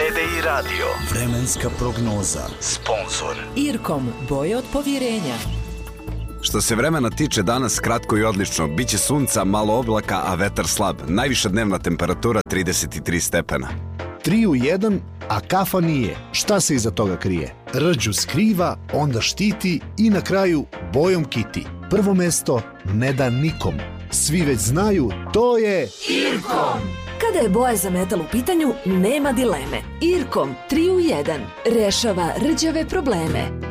TDI Radio. Vremenska prognoza. Sponzor Irkom, boje od povjerenja. Što se vremena tiče, danas kratko i odlično. Biće sunca, malo oblaka, a vetar slab. Najviša dnevna temperatura 33 stepena. 3-1, a kafa nije. Šta se iza toga krije? Rđu skriva, onda štiti i na kraju bojom kiti. Prvo mesto ne da nikom. Svi već znaju, to je Irkom. Kada je boja za metal u pitanju, nema dileme. Irkom 3-1 rešava rđave probleme.